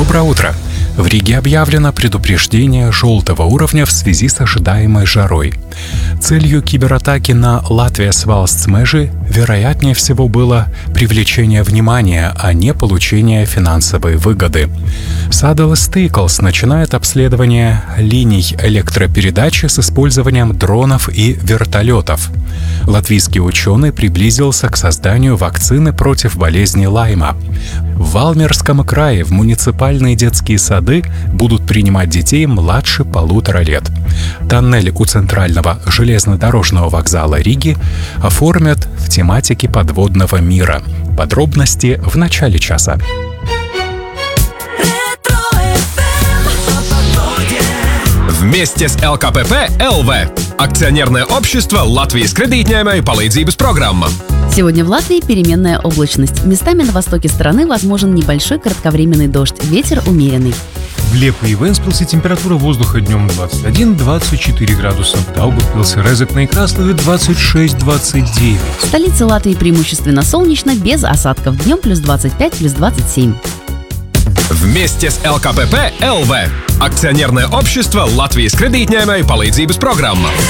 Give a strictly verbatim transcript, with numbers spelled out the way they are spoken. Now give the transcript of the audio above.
Доброе утро! В Риге объявлено предупреждение желтого уровня в связи с ожидаемой жарой. Целью кибератаки на Latvijas valsts meži вероятнее всего было привлечение внимания, а не получение финансовой выгоды. Sadalys Tīkls начинает обследование линий электропередачи с использованием дронов и вертолетов. Латвийский ученый приблизился к созданию вакцины против болезни Лайма. В Валмерском крае в муниципальные детские сады будут принимать детей младше полутора лет. Тоннель у центрального железнодорожного вокзала Риги оформят в тематике подводного мира. Подробности в начале часа. Вместе с эл ка пэ пэ эл ви – акционерное общество Латвijas кредитņēmēju palīdzības программа. Сегодня в Латвии переменная облачность. Местами на востоке страны возможен небольшой кратковременный дождь. Ветер умеренный. В Лепе и Венспилсе температура воздуха днем двадцать один - двадцать четыре градуса. В Даугавпилсе, Резекне и Краслове двадцать шесть - двадцать девять. В столице Латвии преимущественно солнечно, без осадков. Днем плюс двадцать пять - плюс двадцать семь. Вместе с эл ка пэ пэ эл ви – акционерное общество Латвijas кредитņēmēju palīdzības программа.